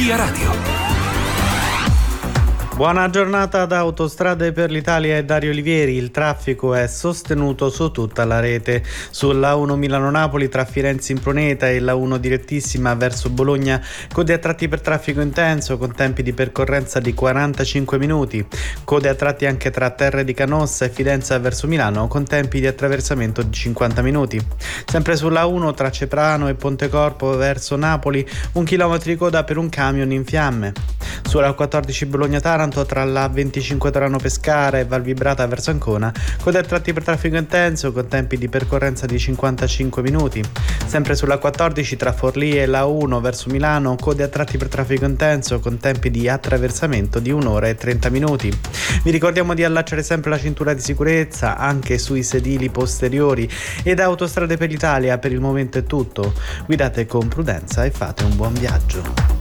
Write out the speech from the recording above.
Via Radio. Buona giornata da Autostrade per l'Italia e Dario Olivieri. Il traffico è sostenuto su tutta la rete. Sulla 1 Milano-Napoli tra Firenze Impruneta e la 1 direttissima verso Bologna, code a tratti per traffico intenso con tempi di percorrenza di 45 minuti. Code a tratti anche tra Terre di Canossa e Fidenza verso Milano con tempi di attraversamento di 50 minuti. Sempre sulla 1 tra Ceprano e Pontecorpo verso Napoli, 1 chilometro di coda per un camion in fiamme. Sulla 14 Bologna-Taranto tra la 25 Torano-Pescara e Valvibrata verso Ancona, code a tratti per traffico intenso con tempi di percorrenza di 55 minuti. Sempre sulla 14 tra Forlì e la 1 verso Milano, code a tratti per traffico intenso con tempi di attraversamento di 1 ora e 30 minuti. Vi ricordiamo di allacciare sempre la cintura di sicurezza anche sui sedili posteriori. E da Autostrade per l'Italia per il momento è tutto. Guidate con prudenza e fate un buon viaggio.